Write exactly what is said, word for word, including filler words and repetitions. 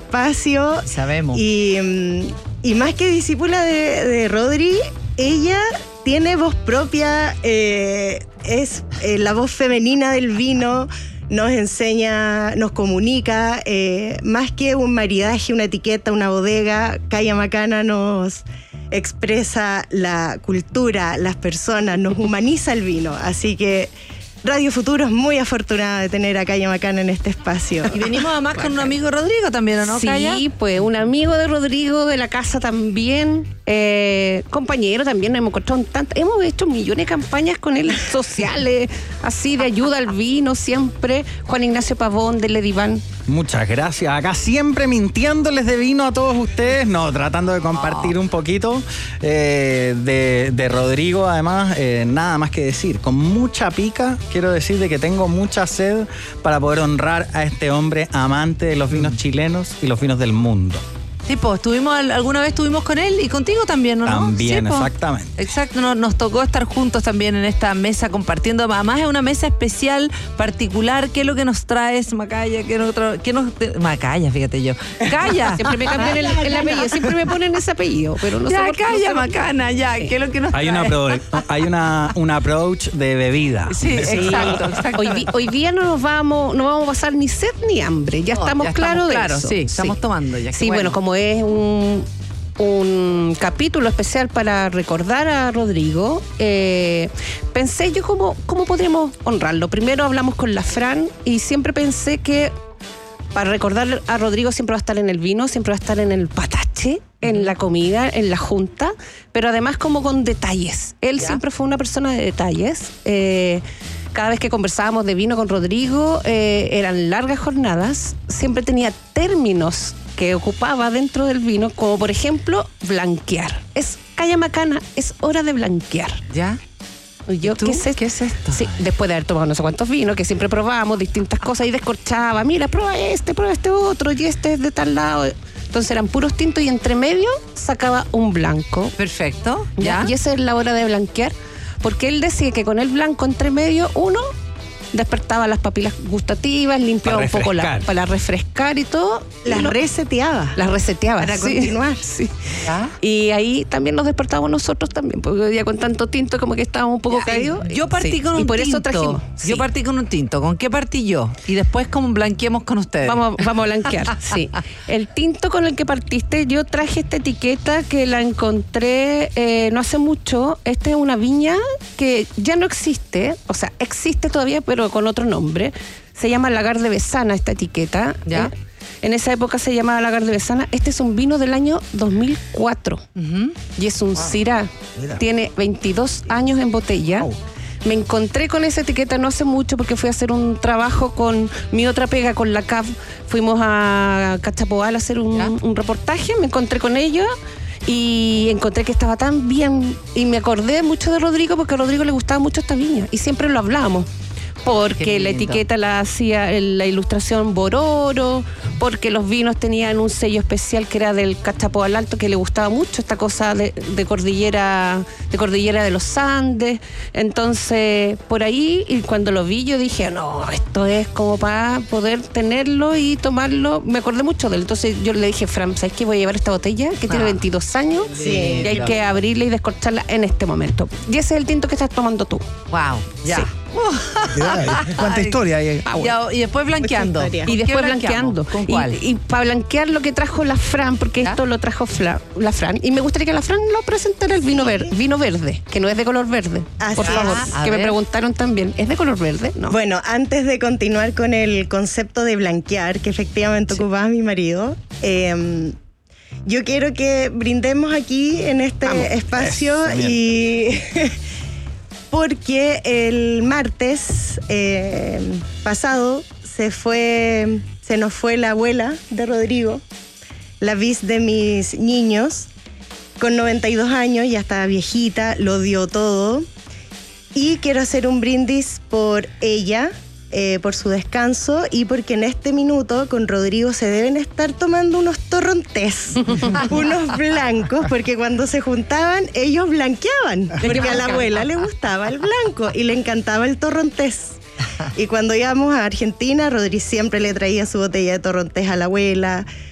espacio. Sabemos. Y, y más que discípula de, de Rodri, ella tiene voz propia, eh, es eh, la voz femenina del vino, nos enseña, nos comunica, eh, más que un maridaje, una etiqueta, una bodega, Calla Macana nos expresa la cultura, las personas, nos humaniza el vino, así que Radio Futuro es muy afortunada de tener a Calla Macana en este espacio. Y venimos además con un amigo de Rodrigo también, ¿o no, Sí, Calla? pues un amigo de Rodrigo de la casa también, eh, compañero también, nos hemos encontrado en tantas, hemos hecho millones de campañas con él, sociales, así de ayuda al vino siempre. Juan Ignacio Pavón de Lediván. Muchas gracias. Acá siempre mintiéndoles de vino a todos ustedes, no, tratando de compartir un poquito eh, de, de Rodrigo, además, eh, nada más que decir, con mucha pica, quiero decir de que tengo mucha sed para poder honrar a este hombre amante de los vinos chilenos y los vinos del mundo. Sí, pues, estuvimos, alguna vez estuvimos con él y contigo también, ¿no? También, sí, exactamente. Exacto, nos, nos tocó estar juntos también en esta mesa compartiendo. Además es una mesa especial, particular. ¿Qué es lo que nos traes, Macaya? ¿Qué, otro, qué nos te... Macaya, fíjate yo. Calla. Siempre me cambian el, el apellido, siempre me ponen ese apellido, pero no ya, sé por qué. Calla, no sé Macana, ya. ¿Qué es lo que nos Hay, una, traes? hay una, un approach de bebida. Sí, exacto, exacto. Hoy, di- hoy día no nos vamos, no vamos a pasar ni sed ni hambre, ya No, estamos ya claros de claros, eso. sí, estamos tomando ya. Sí, bueno, como es un, un capítulo especial para recordar a Rodrigo, eh, pensé yo cómo, cómo podríamos honrarlo. Primero hablamos con la Fran y siempre pensé que para recordar a Rodrigo siempre va a estar en el vino, siempre va a estar en el patache, en la comida, en la junta, pero además como con detalles. Él ¿Ya? siempre fue una persona de detalles. Eh, cada vez que conversábamos de vino con Rodrigo, eh, eran largas jornadas, siempre tenía términos que ocupaba dentro del vino, como por ejemplo, blanquear. Es Calla Macana, es hora de blanquear. ¿Ya? Y yo, ¿Tú? ¿qué es esto? ¿Qué es esto? Sí, después de haber tomado no sé cuántos vinos, que siempre probábamos distintas cosas y descorchaba, mira, prueba este, prueba este otro, y este es de tal lado. Entonces eran puros tintos y entre medio sacaba un blanco. Perfecto, ¿Ya? ¿ya? Y esa es la hora de blanquear, porque él decía que con el blanco entre medio, uno despertaba las papilas gustativas, limpiaba Para un poco la, refrescar. para refrescar y todo. Las y lo- reseteaba. las reseteaba. Para sí. continuar. Sí. ¿Ya? Y ahí también nos despertábamos nosotros también, porque hoy día con tanto tinto como que estábamos un poco Ya, caídos. Yo partí Sí. con un y por tinto. eso trajimos. Yo Sí. partí con un tinto. ¿Con qué partí yo? Y después como blanqueemos con ustedes. Vamos, vamos a blanquear, sí. El tinto con el que partiste, yo traje esta etiqueta que la encontré eh, no hace mucho. Esta es una viña que ya no existe, o sea, existe todavía, pero con otro nombre. Se llama Lagar de Besana esta etiqueta. Ya. Eh, En esa época se llamaba Lagar de Besana. Este es un vino del año dos mil cuatro. Ujú. Y es un Syrah. Mira. Tiene veintidós años en botella. Wow. Me encontré con esa etiqueta no hace mucho porque fui a hacer un trabajo con mi otra pega, con la C A V. Fuimos a Cachapoal a hacer un, ¿Ya? un reportaje. Me encontré con ellos y encontré que estaba tan bien. Y me acordé mucho de Rodrigo porque a Rodrigo le gustaba mucho esta viña. Y siempre lo hablábamos. Porque Qué la lindo. etiqueta la hacía el- la ilustración Bororo, porque los vinos tenían un sello especial que era del Cachapoal Alto, que le gustaba mucho esta cosa de, de cordillera, de cordillera de los Andes. Entonces, por ahí, y cuando lo vi, yo dije, no, esto es como para poder tenerlo y tomarlo. Me acordé mucho de él. Entonces yo le dije, Fran, ¿sabes qué? Voy a llevar esta botella que tiene Ah. veintidós años Sí, y hay que abrirla y descorcharla en este momento. Y ese es el tinto que estás tomando tú. Wow, ya. Sí. ¿Cuánta historia hay? Ah, bueno. Ya, y después blanqueando. Mucha historia. ¿Con Y qué después blanqueamos? blanqueando. ¿Con cuál? Y, y para blanquear lo que trajo la Fran, porque ¿Ya? esto lo trajo Fla- la Fran. Y me gustaría que la Fran lo presentara el vino, ver- vino verde, que no es de color verde. Así por favor, es. A que ver. me preguntaron también. ¿Es de color verde? No. Bueno, antes de continuar con el concepto de blanquear, que efectivamente ocupaba mi marido, eh, yo quiero que brindemos aquí en este Vamos. espacio Eso, bien. y porque el martes eh, pasado se fue, se nos fue la abuela de Rodrigo, la bis de mis niños, con noventa y dos años, ya estaba viejita, lo dio todo. Y quiero hacer un brindis por ella, eh, por su descanso y porque en este minuto con Rodrigo se deben estar tomando unos torrontés, unos blancos, porque cuando se juntaban ellos blanqueaban, porque a la abuela le gustaba el blanco y le encantaba el torrontés. Y cuando íbamos a Argentina, Rodrigo siempre le traía su botella de torrontés a la abuela.